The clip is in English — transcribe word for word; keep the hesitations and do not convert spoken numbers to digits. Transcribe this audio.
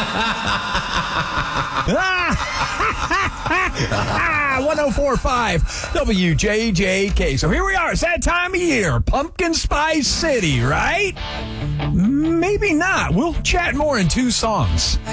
one oh four point five W J J K. So here we are. It's that time of year. Pumpkin Spice City, right? Maybe not. We'll chat more in two songs.